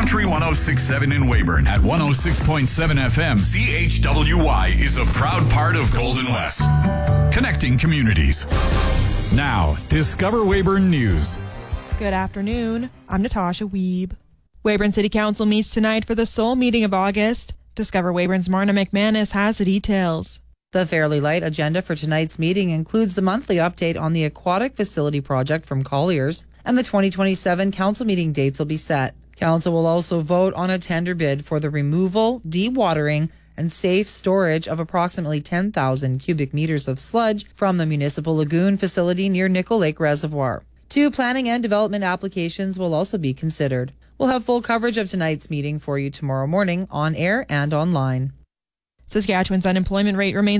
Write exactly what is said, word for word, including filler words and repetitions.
Country one oh six point seven in Weyburn at one oh six point seven F M. C H W Y is a proud part of Golden West. Connecting communities. Now, Discover Weyburn News. Good afternoon. I'm Natasha Wiebe. Weyburn City Council meets tonight for the sole meeting of August. Discover Weyburn's Marna McManus has the details. The fairly light agenda for tonight's meeting includes the monthly update on the aquatic facility project from Colliers, and the twenty twenty-seven council meeting dates will be set. Council will also vote on a tender bid for the removal, dewatering, and safe storage of approximately ten thousand cubic meters of sludge from the municipal lagoon facility near Nickel Lake Reservoir. Two planning and development applications will also be considered. We'll have full coverage of tonight's meeting for you tomorrow morning on air and online. Saskatchewan's unemployment rate remains